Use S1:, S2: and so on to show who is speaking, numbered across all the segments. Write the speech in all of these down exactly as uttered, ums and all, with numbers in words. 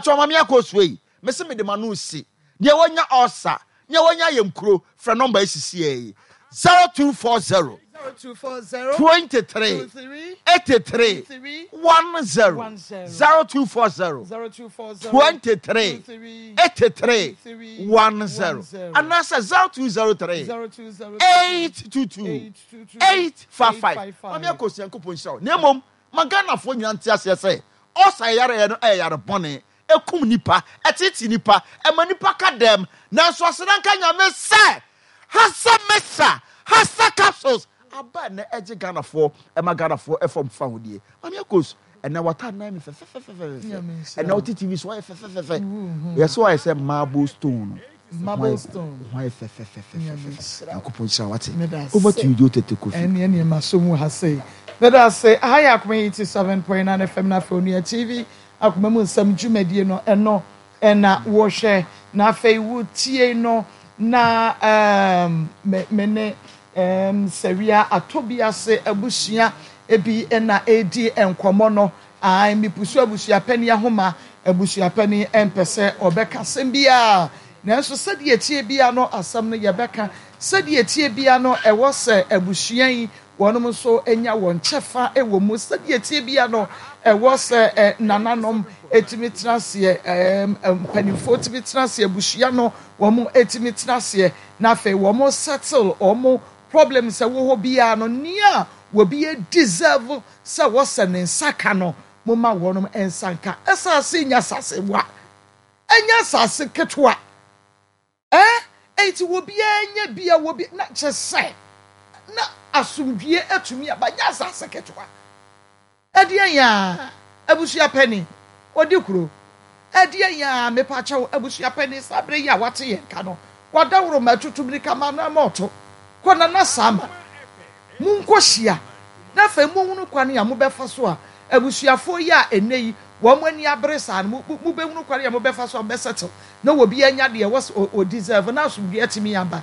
S1: Choma me akoswe. Me se me de manu si. Ne wonya osa. Ne wonya yemkuro. Fra number is C A. zero two four zero
S2: two four zero
S1: twenty-three eighty-three ten zero two four zero twenty-three eighty-three ten and that's zero two zero three eight two two eight five five. I'm your question coupon show. Nemom magana for nyantia say osa yare no e yare bone ekum nipa etiti nipa e manipa ka dem na so asedanka nyame se hasa mesa hasa capsules aba na eje Ghana for e ma Ghana for e form fa hodie mami akos e na wata na me fe fe fe fe e na oti T V so e fe fe fe yes why say marble stone
S2: marble stone
S1: why fe fe fe fe akopon sha wate over to you tete kofi
S2: ene ene masomu ha say let us say high akoma eighty-seven point nine F M na Fonia T V akoma mu nsam dwumadie no eno ena wo hwe na afei wo tie no na um mene um seria atobiase abusua ebi na edi enkomo no ai mipusu abusua pani ahoma abusua pani empese obeka sembia na so sedi etie bia no asam no yebeka sedi etie bia no ewo se abusua yi wonom so enya won chefa ewo mu sedi etie bia no ewo se nananom etimi transie em panifo timi transie abusua no womo etimi transie na fe womo settle omo problems e wo ho bia no nia wo bia deserve se wo se ne nsaka no moma wonom ensanka esase nya sase wa enya sase ketwa eh enti wo bia nya bia wo bia na chese na asumdie atumi abanya sase ketwa edia ya abusua pani odi kuro edia ya mepa chawo abusua pani sabre ya wate ye nka no wadawro matutumri kama na moto kwana na sama munkohia na fa muhunu kwane ya mobefa so a abusuafo ya enei wo mani abresa no mubehunu kwane ya mobefa so besettle na wo bi anya de was o deserve na so bi atimi amba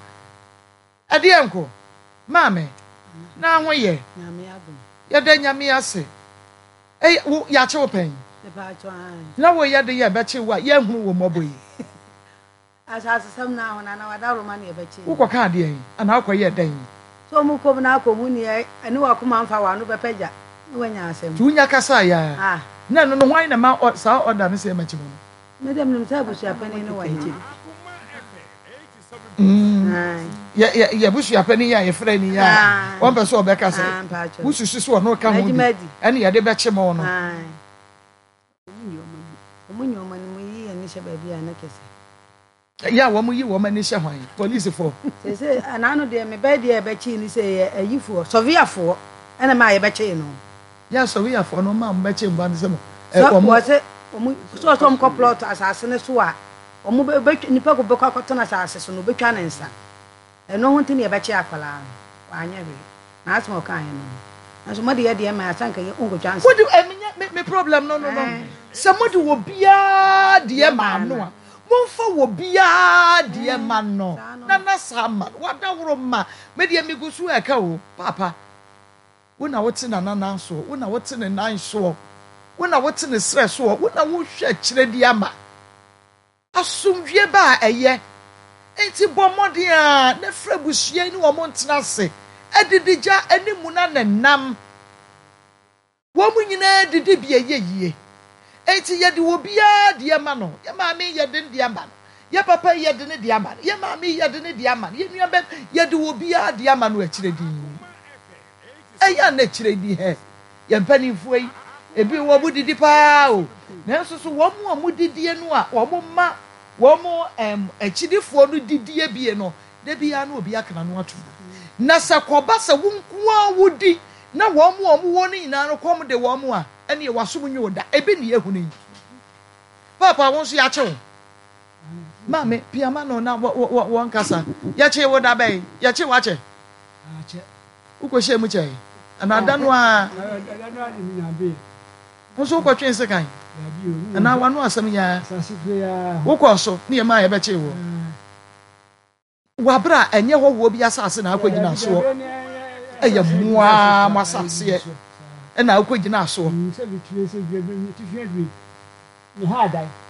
S2: ade enko mame na hoye nyame agum ya da nyame ase eh ya che open na wo ya de ya be che wa ya hunu wo moboyi
S3: asase sam na ho na na wada roma na ebeche
S2: wo kwa de yin ana akoye dan
S3: so mu kom na akomu ni ani wa kuma mfa wa no bepeja no wanya asem
S2: tunya kasa ya ah na no no hwan na ma sa order ne se machi mo
S3: me dem nim sa busu apani ni wa hiti
S2: mm ya ya ya busu apani ya ye frɛ ni ya won be so obeka se busu susu no ka ho bi ani ya de be che mo no
S3: omunyo mani mu yi ani she ba bia na kese
S2: ya wo mu yi wo mani hye hwan police for
S3: say say anano de me be de be chi ni say ayifo soviafo ena ma ye be chi no
S2: ya soviafo no ma be chi mba ni se mo
S3: e wo mo se omu so so mko plot asase ne so a omu be nipa go be kwakoto na asase so no be twa ne nsa eno ho ntini ye be chi akwala wa anya be na asmo kan he no na so mo de ye de ma asanka ye ongo twa nsa
S2: wo de me problem no no no se mo de wo bia de ma no a monfa wo bia de ma no na na sama wadawro ma me de migusu eka o papa wona wote na na so wona wote ne nan so wona wote ne stress so wona wo hwe kire di ama asumdwe ba eye enti bomode a na frabusua ni wo montena se edidija animu na nenam wo mu nyina didi bia yeyie enti yede wo bia de ma no ye ma me yede de ama no ye papa yede ne de ama ye ma me yede ne de ama ye nua be yede wo bia de ama no akire di eya na akire di he ye mpanifo yi ebi wo mu didi pa o na so so wo mu mu didi no a wo mu ma wo mu em akidifo no didi ebie no de bia na obi akana no atu na sakoba sa wonku a wodi na wo mu wo mu wo ni na no kom de wo mu a ene ye wasom nyo da ebi ne yehu ni papa won so ya che wo mame piama no na won kasa ya che wo da bai ya che wa che a che uko she mu che ana da no a da no a ni na be wo so ko twen se kan ana wa no asem ya wo ko so ne ye ma ye be che wo wa bra enye ho wo bi asase na akogina so eye mua masase e na akogina so
S4: se bitue se gbe ni ti fi edwi ni ha dai